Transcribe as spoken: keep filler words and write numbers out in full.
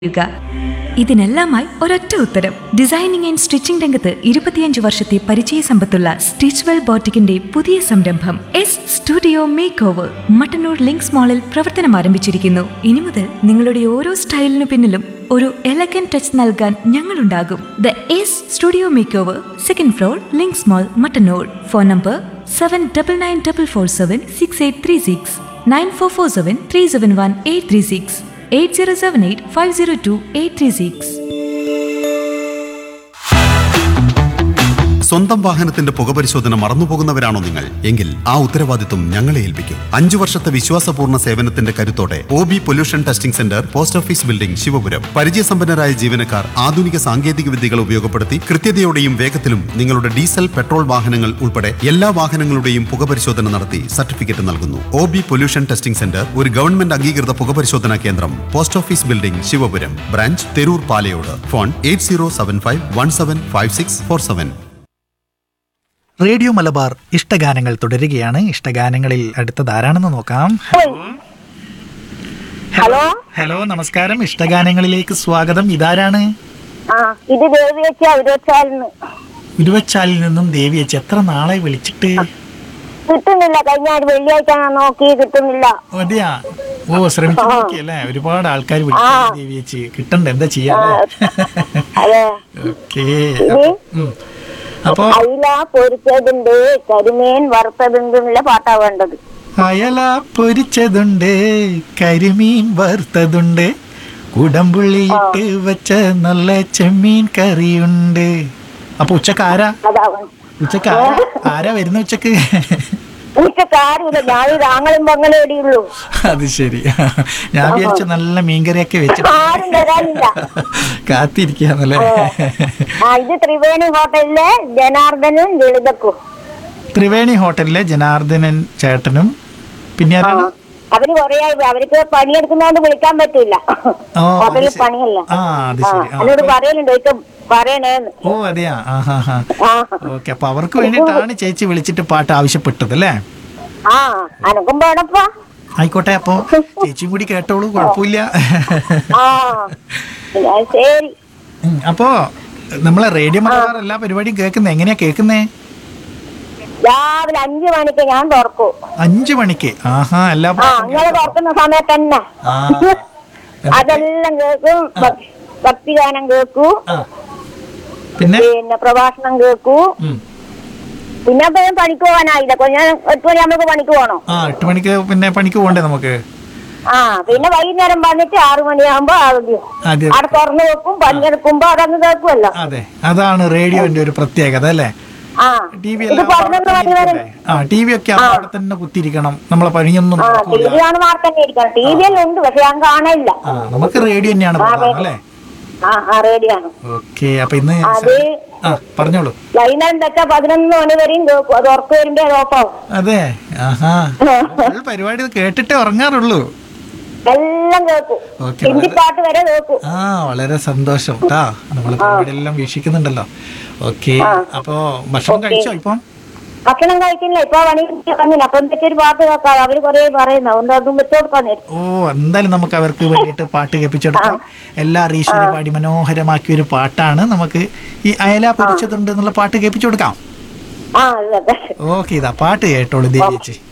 യുക. ഇതിനെല്ലാമായി ഒരൊറ്റ ഉത്തരം. Designing and stitching രംഗത്ത് ഇരുപത്തിയഞ്ച് വർഷത്തെ പരിചയ സമ്പത്തുള്ള സ്റ്റിച്ച്വെൽ ബോട്ടിക്കിന്റെ പുതിയ സംരംഭം S studio make over Mattannur links മാളിൽ പ്രവർത്തനം ആരംഭിച്ചിരിക്കുന്നു. ഇനി മുതൽ നിങ്ങളുടെ ഓരോ സ്റ്റൈലിനു പിന്നിലും ഒരു എലഗൻ ടച്ച് നൽകാൻ ഞങ്ങളുണ്ടാകും. The S studio make over, second floor, links mall, Mattannur. Phone number seven double nine double four seven six eight three six nine four four seven three seven one eight three six eight zero seven eight five zero to eight three six. സ്വന്തം വാഹനത്തിന്റെ പുകപരിശോധന മറന്നുപോകുന്നവരാണോ നിങ്ങൾ? എങ്കിൽ ആ ഉത്തരവാദിത്വം ഞങ്ങളെ ഏൽപ്പിക്കും. അഞ്ചു വർഷത്തെ വിശ്വാസപൂർണ്ണ സേവനത്തിന്റെ കരുത്തോടെ O B pollution testing centre, post office building, Sivapuram. പരിചയസമ്പന്നരായ ജീവനക്കാർ ആധുനിക സാങ്കേതിക വിദ്യകൾ ഉപയോഗപ്പെടുത്തി കൃത്യതയോടെയും വേഗത്തിലും നിങ്ങളുടെ ഡീസൽ, പെട്രോൾ വാഹനങ്ങൾ ഉൾപ്പെടെ എല്ലാ വാഹനങ്ങളുടെയും പുകപരിശോധന നടത്തി സർട്ടിഫിക്കറ്റ് നൽകുന്നു. O B pollution testing centre ഒരു ഗവൺമെന്റ് അംഗീകൃത പുകപരിശോധനാ കേന്ദ്രം. Post office building, Sivapuram. Branch Theroor Palayode. Phone eight zero seven five one seven five six four seven. Radio Malabar ഇഷ്ടഗാനങ്ങൾ തുടരുകയാണ്. ഇഷ്ടഗാനങ്ങളിൽ അടുത്തത് ആരാണെന്ന് നോക്കാം. ഹലോ ഹലോ, നമസ്കാരം. ഇഷ്ടഗാനങ്ങളിലേക്ക് സ്വാഗതം. ഇതാരാണ്? ആ ഇത് ദേവിയച്ച ഇരുപത്തിനാലിന് ഇരുവച്ചാലിൽ നിന്നും ദേവിയച്ച്. എത്ര നാളെ വിളിച്ചിട്ട്? കിട്ടുന്നില്ല. കഴിഞ്ഞ ഒരു വെള്ളിയാഴ്ച ഞാൻ നോക്കി, കിട്ടുന്നില്ല. അതെയാ? ഓ, ശ്രമിച്ചു നോക്കിയല്ലേ? ഒരുപാട് ആൾക്കാർ വിളിച്ചു ദേവിയച്ച്, കിട്ടണ്ട, എന്താ ചെയ്യാ? അതെ. ഓക്കേ. അപ്പൊ അയില പൊരിച്ചതുണ്ട്, കരിമീൻ വറുത്തതുണ്ട് എന്നുള്ള പാട്ടാ വേണ്ടത്. അയല പൊരിച്ചതുണ്ട്, കരിമീൻ വറുത്തതുണ്ട്, കുടംപുള്ളിയിട്ട് വെച്ച നല്ല ചെമ്മീൻ കറിയുണ്ട്. അപ്പൊ ഉച്ചക്ക് ആരാ? അതാ ഉച്ചക്ക് ആരാ ആരാ വരുന്ന ഉച്ചക്ക്? ഉച്ചക്ക് ആരുമില്ല. ഞാനൊരു ആങ്ങളും പങ്ങളും എടിയുള്ളൂ. അത് ശരി. ഞാൻ വിചാരിച്ച നല്ല മീൻകറിയൊക്കെ വെച്ചിട്ട് ആരും വരാനില്ല, കാത്തിരിക്കാന്നല്ലേ? ആ ഇത് ത്രിവേണി ഹോട്ടലിലെ ജനാർദ്ദനും ലളിതക്കും. ത്രിവേണി ഹോട്ടലിലെ ജനാർദ്ദനൻ ചേട്ടനും പിന്നെ ആരാണ്? അവര് കൊറേ അവർക്ക് പണിയെടുക്കുന്നോണ്ട് വിളിക്കാൻ പറ്റൂല. ഹോട്ടലിൽ പണിയല്ല. എന്നോട് പറയലുണ്ട്, ഒരിക്കൽ പറയണേന്ന്. ഓ അതെയാ? ഓക്കെ. അപ്പൊ അവർക്ക് വേണ്ടിട്ടാണ് ചേച്ചി വിളിച്ചിട്ട് പാട്ട് ആവശ്യപ്പെട്ടത് അല്ലേ? ആ അനക്കും വേണപ്പാ. ആയിക്കോട്ടെ. അപ്പൊ ചേച്ചിയും കൂടി കേട്ടോളൂ, കുഴപ്പമില്ല. ശരി. അപ്പോ നമ്മളെ റേഡിയോ മലബാർ എല്ലാ പരിപാടിയും കേൾക്കുന്നേ എങ്ങനെയാ കേൾക്കുന്നേ? രാവിലെ അഞ്ചു മണിക്ക് ഞാൻ തുറക്കൂ. അഞ്ചു മണിക്ക്? ആഹാ. എല്ലാ അങ്ങനെ തുറക്കുന്ന സമയത്ത് തന്നെ അതെല്ലാം കേൾക്കും. ഭക്തിഗാനം കേൾക്കൂ, പിന്നെ പിന്നെ പ്രഭാഷണം കേൾക്കൂ. പിന്നെ അപ്പൊ പണിക്ക് പോകാനായില്ല. ഞാൻ എട്ട് മണി നമുക്ക് പണിക്ക് പോകണോ? ആ, എട്ട് മണിക്ക് പിന്നെ പണിക്ക് പോകണ്ടേ നമുക്ക്? ആ പിന്നെ വൈകുന്നേരം വന്നിട്ട് ആറു മണിയാകുമ്പോ അവിടെ തുറന്നു വെക്കും. പണിയെടുക്കുമ്പോ അതങ്ങ് കേൾക്കുമല്ലോ. അതെ, അതാണ് റേഡിയോന്റെ ഒരു പ്രത്യേകത അല്ലേ? ടി വി ഒക്കെ അവിടെ തന്നെ കുത്തിയിരിക്കണം, നമ്മളെ പണിയൊന്നും നമുക്ക് റേഡിയോ തന്നെയാണ് അല്ലേ? ഓക്കെ. അപ്പൊ ഇന്ന് പറഞ്ഞോളൂ. വൈകുന്നേരം തെറ്റാ പതിനൊന്ന് മണി വരെയും കേൾക്കും. അത് ഉറക്കം വരുമ്പോ അത് ഓഫാവും. അതെ. ആഹാ. പരിപാടി കേട്ടിട്ടേ ഉറങ്ങാറുള്ളൂ? എല്ലാം കേൾക്കും. ഹിന്ദി പാട്ട് വരെ കേൾക്കും. ആ, വളരെ സന്തോഷം കേട്ടാ. നമ്മളെ പരിപാടി എല്ലാം വീക്ഷിക്കുന്നുണ്ടല്ലോ. ഓക്കെ. അപ്പൊ ഭക്ഷണം കഴിച്ചോ? ഇപ്പം ഭക്ഷണം കഴിക്കുന്നില്ല, ഇപ്പൊ പണി വന്നില്ല. അപ്പൊ എന്തൊക്കെ ഒരു പാട്ട് കേൾക്കാം. അവര് കൊറേ പറയുന്ന ഒന്ന് അതും വെച്ചു കൊടുക്കാൻ. ഓ, എന്തായാലും നമുക്ക് അവർക്ക് വേണ്ടിയിട്ട് പാട്ട് കേൾപ്പിച്ചെടുക്കാം. എല്ലാ റീഷനെ പാടി മനോഹരമാക്കിയ ഒരു പാട്ടാണ്. നമുക്ക് ഈ അയല പൊരിച്ചതുണ്ട് എന്നുള്ള പാട്ട് കേൾപ്പിച്ചു കൊടുക്കാം. ഓക്കെ. ഇതാ പാട്ട് കേട്ടോളൂ ദേവിയേച്ചി.